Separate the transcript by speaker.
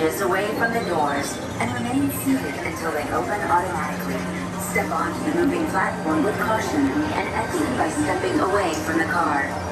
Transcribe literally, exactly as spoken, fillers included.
Speaker 1: inches away from the doors and remain seated until they open automatically. Step onto the moving platform with caution and exit by stepping away from the car.